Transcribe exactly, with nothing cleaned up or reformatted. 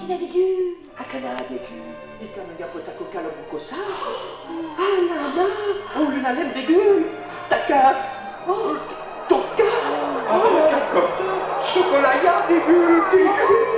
Akina dégueu. Akana dégueu. Ikana yapota coca la bucosa. Ah là là. Oh le lalem dégueu. Taka. Oh. Toka. Ah, la cacotte. Chocolat dégueu. Dégueu.